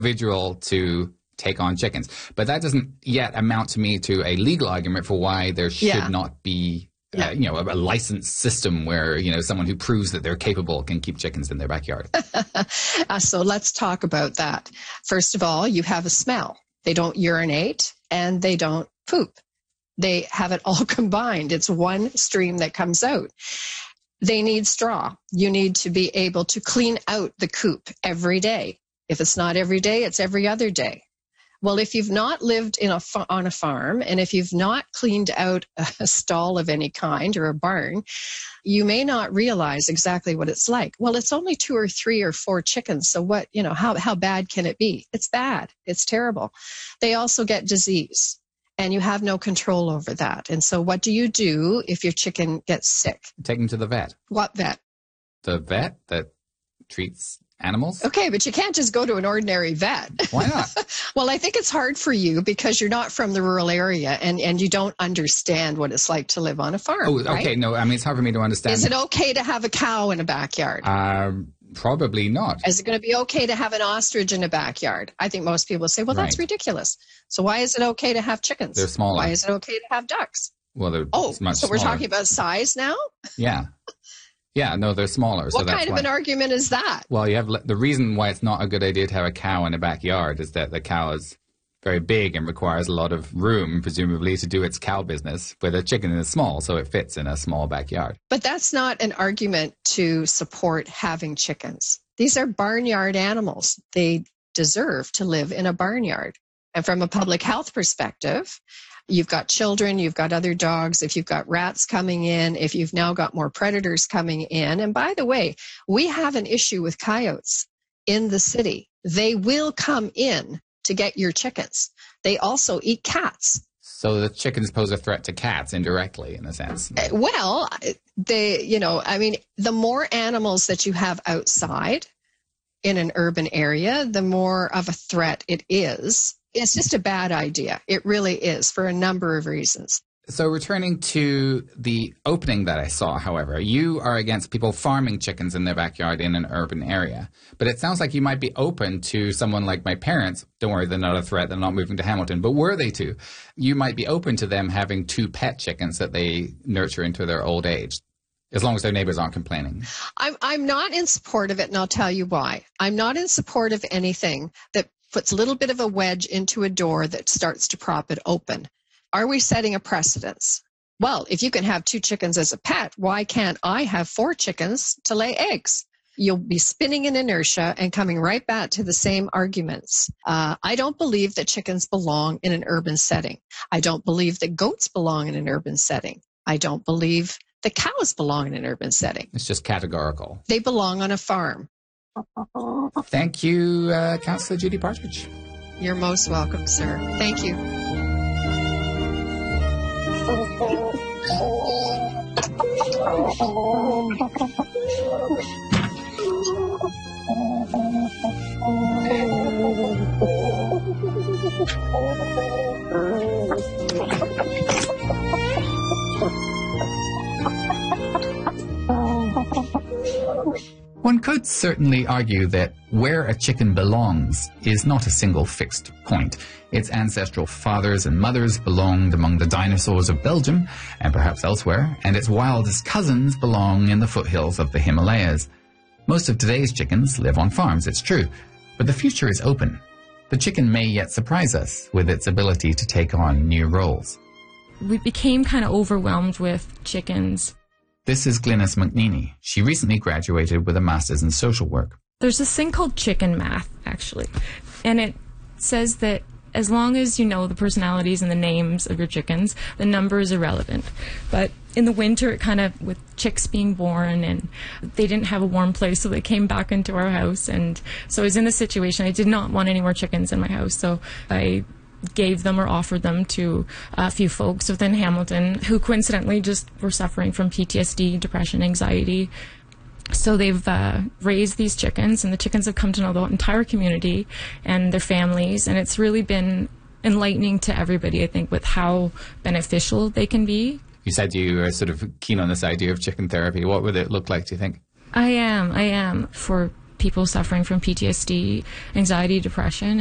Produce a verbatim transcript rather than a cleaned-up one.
individual to take on chickens. But that doesn't yet amount to me to a legal argument for why there should yeah. not be Yeah. Uh, you know, a, a licensed system where, you know, someone who proves that they're capable can keep chickens in their backyard. uh, so let's talk about that. First of all, you have a smell. They don't urinate and they don't poop. They have it all combined. It's one stream that comes out. They need straw. You need to be able to clean out the coop every day. If it's not every day, it's every other day. Well, if you've not lived in a fa- on a farm, and if you've not cleaned out a stall of any kind or a barn, you may not realize exactly what it's like. Well, it's only two or three or four chickens. So what, you know, how, how bad can it be? It's bad. It's terrible. They also get disease, and you have no control over that. And so what do you do if your chicken gets sick? Take them to the vet. What vet? The vet that treats animals? Okay, but you can't just go to an ordinary vet. Why not? Well, I think it's hard for you because you're not from the rural area and, and you don't understand what it's like to live on a farm. Oh, okay. Right? No, I mean, it's hard for me to understand. Is it okay to have a cow in a backyard? Um, probably not. Is it going to be okay to have an ostrich in a backyard? I think most people say, well, that's Right. ridiculous. So why is it okay to have chickens? They're smaller. Why is it okay to have ducks? Well, they're Oh, much so we're smaller. talking about size now? Yeah. Yeah, no, they're smaller. so What that's kind of why. an argument is that? Well, you have the reason why it's not a good idea to have a cow in a backyard is that the cow is very big and requires a lot of room, presumably, to do its cow business, where the chicken is small, so it fits in a small backyard. But that's not an argument to support having chickens. These are barnyard animals. They deserve to live in a barnyard. And from a public health perspective, you've got children, you've got other dogs, if you've got rats coming in, if you've now got more predators coming in. And by the way, we have an issue with coyotes in the city. They will come in to get your chickens. They also eat cats. So the chickens pose a threat to cats indirectly, in a sense. Well, they, you know, I mean, the more animals that you have outside in an urban area, the more of a threat it is. It's just a bad idea. It really is, for a number of reasons. So returning to the opening that I saw, however, you are against people farming chickens in their backyard in an urban area. But it sounds like you might be open to someone like my parents. Don't worry, they're not a threat. They're not moving to Hamilton. But were they to, you might be open to them having two pet chickens that they nurture into their old age, as long as their neighbors aren't complaining. I'm, I'm not in support of it, and I'll tell you why. I'm not in support of anything that puts a little bit of a wedge into a door that starts to prop it open. Are we setting a precedence? Well, if you can have two chickens as a pet, why can't I have four chickens to lay eggs? You'll be spinning in inertia and coming right back to the same arguments. Uh, I don't believe that chickens belong in an urban setting. I don't believe that goats belong in an urban setting. I don't believe that cows belong in an urban setting. It's just categorical. They belong on a farm. Thank you, uh, Councillor Judy Partridge. You're most welcome, sir. Thank you. One could certainly argue that where a chicken belongs is not a single fixed point. Its ancestral fathers and mothers belonged among the dinosaurs of Belgium and perhaps elsewhere, and its wildest cousins belong in the foothills of the Himalayas. Most of today's chickens live on farms, it's true, but the future is open. The chicken may yet surprise us with its ability to take on new roles. We became kind of overwhelmed with chickens. This is Glynis McNeely. She recently graduated with a master's in social work. There's this thing called chicken math, actually, and it says that as long as you know the personalities and the names of your chickens, the number is irrelevant. But in the winter, it kind of, with chicks being born, and they didn't have a warm place, so they came back into our house. And so I was in this situation. I did not want any more chickens in my house, so I gave them or offered them to a few folks within Hamilton who coincidentally just were suffering from P T S D, depression, anxiety. So they've uh, raised these chickens, and the chickens have come to know the entire community and their families, and it's really been enlightening to everybody, I think, with how beneficial they can be. You said you were sort of keen on this idea of chicken therapy. What would it look like, do you think? I am, I am. For people suffering from P T S D, anxiety, depression.